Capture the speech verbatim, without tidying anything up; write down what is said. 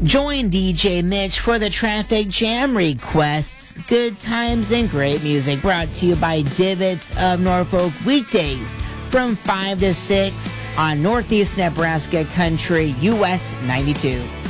Join D J Mitch for the Traffic Jam requests. Good times and great music brought to you by Divots of Norfolk weekdays from five to six on Northeast Nebraska Country U S ninety-two.